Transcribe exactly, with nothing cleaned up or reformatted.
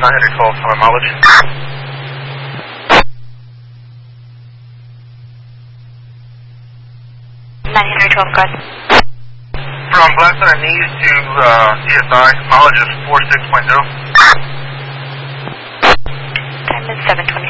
nine twelve for mileage. nine twelve, guys. From Blackstone and East to uh, C S I, mileage is four six point zero. Time is seven twenty.